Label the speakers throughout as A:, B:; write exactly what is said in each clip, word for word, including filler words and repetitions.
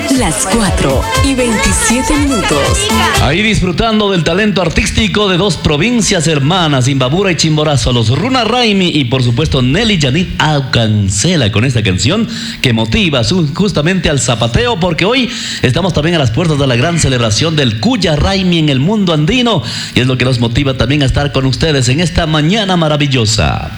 A: las cuatro y veintisiete minutos.
B: Ahí disfrutando del talento artístico de dos provincias hermanas, Imbabura y Chimborazo, los Runa Raimi y por supuesto Nelly Janit Alcancela, con esta canción que motiva su, justamente al zapateo, porque hoy estamos también a las puertas de la gran celebración del Cuya Raimi en el mundo andino, y es lo que nos motiva también a estar con ustedes en esta mañana maravillosa.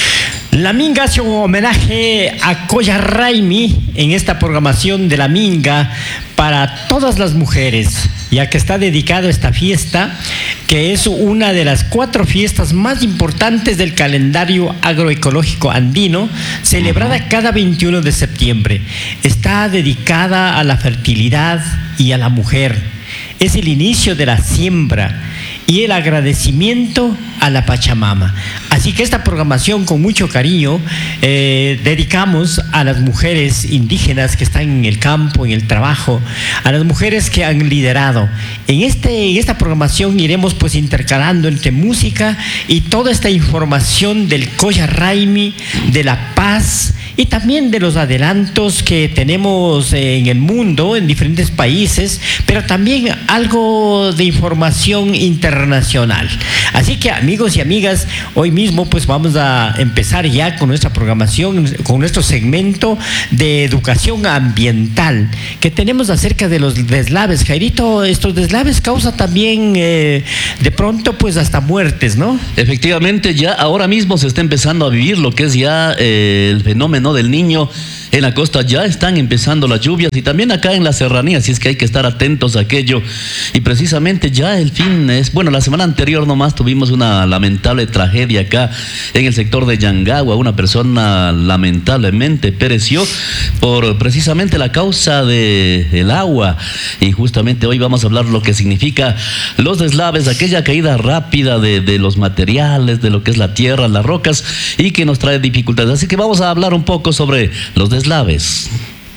C: La Minga hace un homenaje a Cuya Raimi en esta programación de La Minga para todas las mujeres, ya que está dedicado esta fiesta, que es una de las cuatro fiestas más importantes del calendario agroecológico andino, celebrada cada veintiuno de septiembre. Está dedicada a la fertilidad y a la mujer. Es el inicio de la siembra y el agradecimiento a la Pachamama. Así que esta programación, con mucho cariño, eh, dedicamos a las mujeres indígenas que están en el campo, en el trabajo, a las mujeres que han liderado. En, este, en esta programación iremos pues intercalando entre música y toda esta información del Cuya Raimi, de la paz y también de los adelantos que tenemos en el mundo, en diferentes países, pero también algo de información internacional. Así que, amigos y amigas, hoy mismo pues vamos a empezar ya con nuestra programación, con nuestro segmento de educación ambiental que tenemos acerca de los deslaves. Jairito, estos deslaves causan también eh, de pronto pues hasta muertes, ¿no?
B: Efectivamente, ya ahora mismo se está empezando a vivir lo que es ya eh, el fenómeno del Niño. En la costa ya están empezando las lluvias y también acá en la serranía, así es que hay que estar atentos a aquello. Y precisamente ya el fin es, bueno, la semana anterior nomás tuvimos una lamentable tragedia acá en el sector de Yangagua. Una persona lamentablemente pereció por precisamente la causa del agua. Y justamente hoy vamos a hablar lo que significa los deslaves, aquella caída rápida de, de los materiales, de lo que es la tierra, las rocas, y que nos trae dificultades. Así que vamos a hablar un poco sobre los deslaves.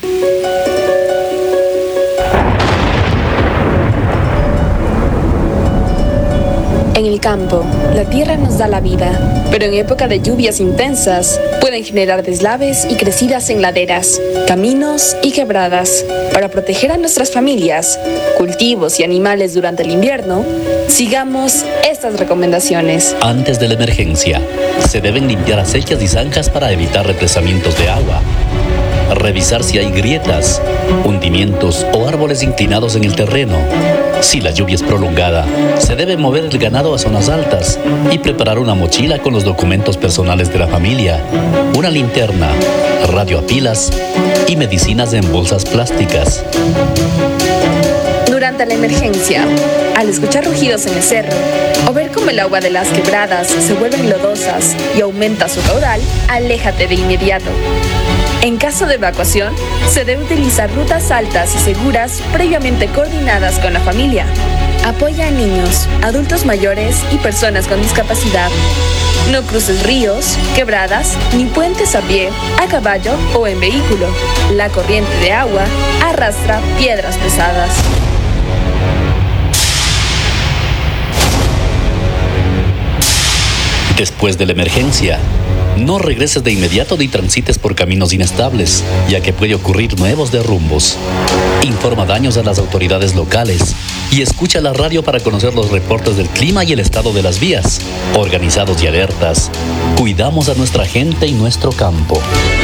D: En el campo, la tierra nos da la vida, pero en época de lluvias intensas pueden generar deslaves y crecidas en laderas, caminos y quebradas. Para proteger a nuestras familias, cultivos y animales durante el invierno, sigamos estas recomendaciones.
B: Antes de la emergencia, se deben limpiar acequias y zanjas para evitar represamientos de agua. Revisar si hay grietas, hundimientos o árboles inclinados en el terreno. Si la lluvia es prolongada, se debe mover el ganado a zonas altas y preparar una mochila con los documentos personales de la familia, una linterna, radio a pilas y medicinas en bolsas plásticas.
D: Durante la emergencia, al escuchar rugidos en el cerro o ver cómo el agua de las quebradas se vuelven lodosas y aumenta su caudal, aléjate de inmediato. En caso de evacuación, se debe utilizar rutas altas y seguras previamente coordinadas con la familia. Apoya a niños, adultos mayores y personas con discapacidad. No cruces ríos, quebradas ni puentes a pie, a caballo o en vehículo. La corriente de agua arrastra piedras pesadas.
B: Después de la emergencia, no regreses de inmediato ni transites por caminos inestables, ya que puede ocurrir nuevos derrumbos. Informa daños a las autoridades locales y escucha la radio para conocer los reportes del clima y el estado de las vías. Organizados y alertas, cuidamos a nuestra gente y nuestro campo.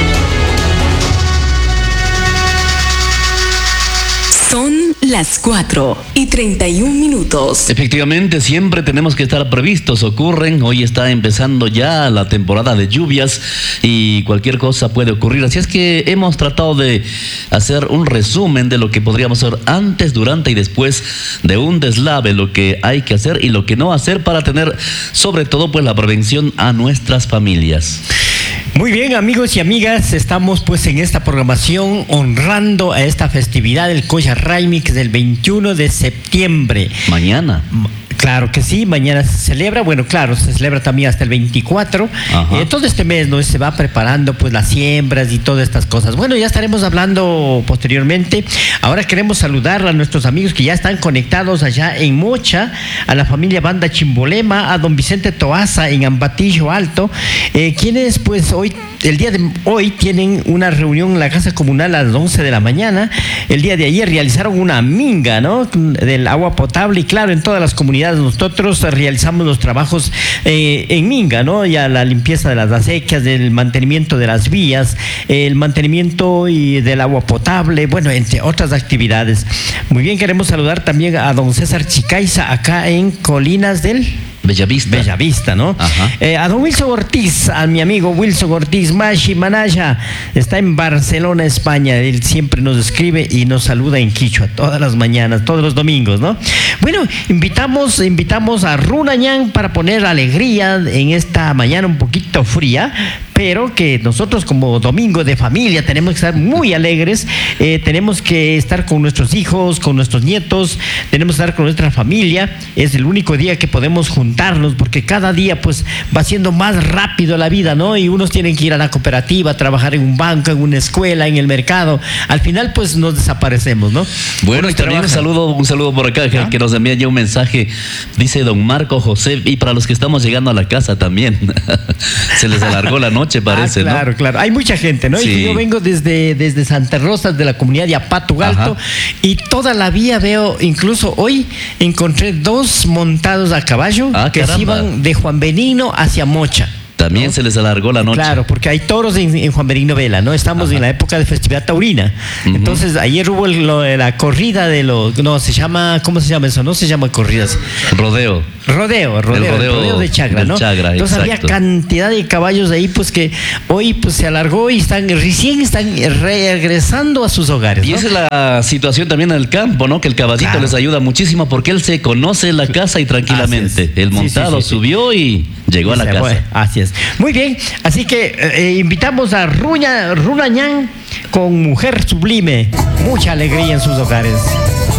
A: Son las cuatro y treinta y un minutos.
B: Efectivamente, siempre tenemos que estar previstos. Ocurren, hoy está empezando ya la temporada de lluvias y cualquier cosa puede ocurrir. Así es que hemos tratado de hacer un resumen de lo que podríamos hacer antes, durante y después de un deslave, lo que hay que hacer y lo que no hacer para tener sobre todo pues la prevención a nuestras familias.
C: Muy bien, amigos y amigas, estamos pues en esta programación honrando a esta festividad del Cuya Raimi, que es el veintiuno de septiembre.
B: Mañana.
C: Claro que sí, mañana se celebra, bueno, claro, se celebra también hasta el veinticuatro. Eh, todo este mes, ¿no? Se va preparando pues las siembras y todas estas cosas. Bueno, ya estaremos hablando posteriormente. Ahora queremos saludar a nuestros amigos que ya están conectados allá en Mocha, a la familia Banda Chimbolema, a don Vicente Toaza en Ambatillo Alto, eh, quienes pues hoy, el día de hoy tienen una reunión en la Casa Comunal a las once de la mañana. El día de ayer realizaron una minga, ¿no? Del agua potable y claro, en todas las comunidades nosotros realizamos los trabajos eh, en minga, ¿no? Ya la limpieza de las acequias, el mantenimiento de las vías, el mantenimiento y del agua potable, bueno, entre otras actividades. Muy bien, queremos saludar también a don César Chicaiza acá en Colinas del
B: Bellavista.
C: Bellavista, ¿no? Eh, a don Wilson Ortiz, a mi amigo Wilson Ortiz, Mashi Manaya, está en Barcelona, España. Él siempre nos escribe y nos saluda en quichua todas las mañanas, todos los domingos, ¿no? Bueno, invitamos, invitamos a Runañán para poner alegría en esta mañana un poquito fría, pero que nosotros como domingo de familia tenemos que estar muy alegres, eh, tenemos que estar con nuestros hijos, con nuestros nietos, tenemos que estar con nuestra familia. Es el único día que podemos juntarnos, porque cada día pues va siendo más rápido la vida, ¿no? Y unos tienen que ir a la cooperativa, trabajar en un banco, en una escuela, en el mercado. Al final pues nos desaparecemos, ¿no?
B: Bueno,
C: unos
B: y también un saludo, un saludo por acá, ¿Ah? que nos envía ya un mensaje, dice don Marco José, y para los que estamos llegando a la casa también, se les alargó la noche, parece,
C: ah, claro,
B: ¿no?
C: Claro, hay mucha gente, ¿no?
B: Sí.
C: Y yo vengo desde, desde Santa Rosa, de la comunidad de Apato Alto, y toda la vía veo, incluso hoy encontré dos montados a caballo
B: ah,
C: que
B: caramba.
C: se iban de Juan Benigno hacia Mocha.
B: También ¿no? se les alargó la noche.
C: Claro, porque hay toros en, en Juan Benigno Vela, ¿no? Estamos Ajá. en la época de festividad taurina. Uh-huh. Entonces, ayer hubo el, lo, la corrida de los... No, se llama... ¿Cómo se llama eso? No se llama corridas.
B: Rodeo.
C: Rodeo, rodeo, el rodeo, el rodeo de Chagra, ¿no?
B: Chagra,
C: Entonces
B: exacto.
C: había cantidad de caballos ahí, pues que hoy pues se alargó y están recién están regresando a sus hogares, ¿no?
B: Y esa es la situación también en el campo, ¿no? Que el caballito claro. les ayuda muchísimo porque él se conoce la casa y tranquilamente. El montado sí, sí, sí, subió sí. y llegó y a la casa.
C: Fue. Así es. Muy bien, así que eh, invitamos a Ruña, Runañán con Mujer Sublime. Mucha alegría en sus hogares.